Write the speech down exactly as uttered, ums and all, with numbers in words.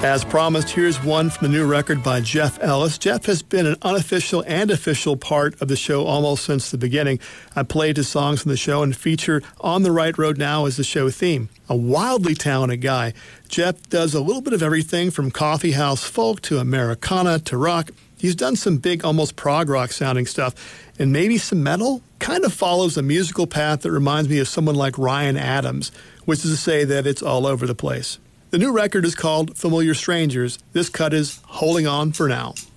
As promised, here's one from the new record by Jeff Ellis. Jeff has been an unofficial and official part of the show almost since the beginning. I played his songs from the show and feature On the Right Road Now as the show theme. A wildly talented guy, Jeff does a little bit of everything from coffee house folk to Americana to rock. He's done some big, almost prog rock sounding stuff, and maybe some metal. Kind of follows a musical path that reminds me of someone like Ryan Adams, which is to say that it's all over the place. The new record is called Familiar Strangers. This cut is Holding On For Now.